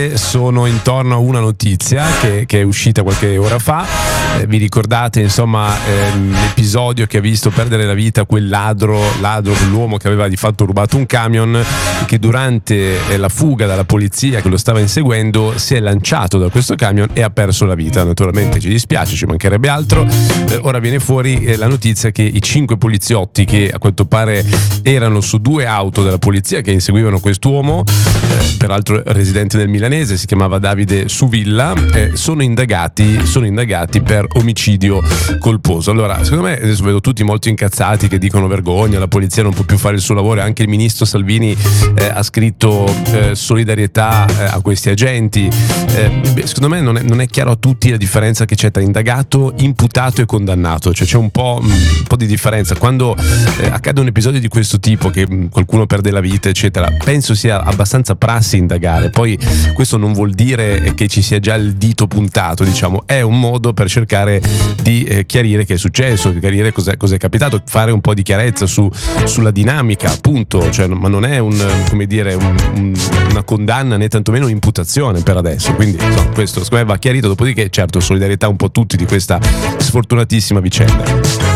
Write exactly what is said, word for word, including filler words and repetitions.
Sono intorno a una notizia che, che è uscita qualche ora fa. Eh, vi ricordate insomma ehm, l'episodio che ha visto perdere la vita quel ladro, ladro, quell'uomo che aveva di fatto rubato un camion, che durante eh, la fuga dalla polizia che lo stava inseguendo si è lanciato da questo camion e ha perso la vita. Naturalmente ci dispiace, ci mancherebbe altro. Eh, ora viene fuori eh, la notizia che i cinque poliziotti che a quanto pare erano su due auto della polizia che inseguivano quest'uomo, eh, peraltro residente del Milanese, si chiamava Davide Suvilla, eh, sono indagati sono indagati per omicidio colposo. Allora, secondo me, adesso vedo tutti molto incazzati che dicono vergogna, la polizia non può più fare il suo lavoro. Anche il ministro Salvini eh, ha scritto eh, solidarietà eh, a questi agenti. Eh, beh, secondo me non è, non è chiaro a tutti la differenza che c'è tra indagato, imputato e condannato, cioè c'è un po', un po' di differenza. Quando eh, accade un episodio di questo tipo, che mh, qualcuno perde la vita eccetera, penso sia abbastanza prassi indagare. Poi questo non vuol dire che ci sia già il dito puntato, diciamo, è un modo per cercare di eh, chiarire che è successo, chiarire cos'è, cos'è capitato, fare un po' di chiarezza su, sulla dinamica, appunto, cioè, ma non è un, come dire, un, un, una condanna né tantomeno un'imputazione per adesso, quindi insomma, questo secondo me va chiarito. Dopodiché certo, solidarietà un po' tutti di questa sfortunatissima vicenda.